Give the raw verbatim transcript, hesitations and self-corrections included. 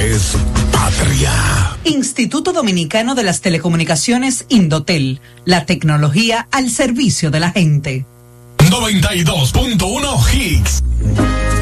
es patria. Instituto Dominicano de las Telecomunicaciones Indotel, la tecnología al servicio de la gente. noventa y dos punto uno Higgs.